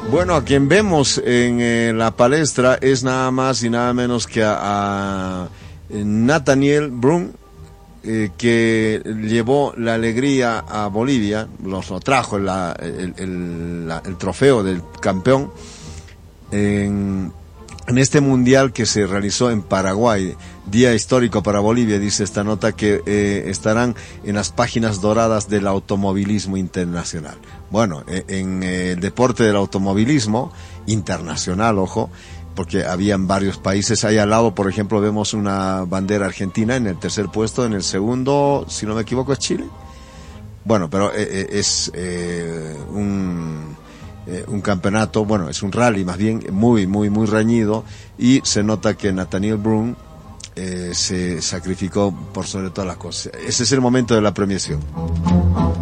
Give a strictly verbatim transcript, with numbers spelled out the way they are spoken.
Bueno, a quien vemos en eh, la palestra es nada más y nada menos que a, a Nathaniel Brun, eh, que llevó la alegría a Bolivia, nos lo trajo la, el, el, la, el trofeo del campeón en, en este mundial que se realizó en Paraguay. Día histórico para Bolivia, dice esta nota, que eh, estarán en las páginas doradas del automovilismo internacional. Bueno, eh, en eh, el deporte del automovilismo internacional, ojo, porque habían varios países. Ahí al lado, por ejemplo, vemos una bandera argentina en el tercer puesto, en el segundo, si no me equivoco, es Chile. Bueno, pero eh, es eh, un... un campeonato, bueno, es un rally más bien muy, muy, muy reñido, y se nota que Nathaniel Brun eh, se sacrificó por sobre todas las cosas. Ese es el momento de la premiación.